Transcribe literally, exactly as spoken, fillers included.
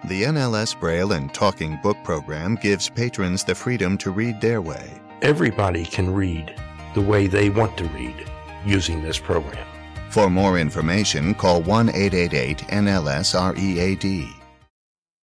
The N L S Braille and Talking Book program gives patrons the freedom to read their way. Everybody can read the way they want to read using this program. For more information, call one eight eight eight N L S R E A D.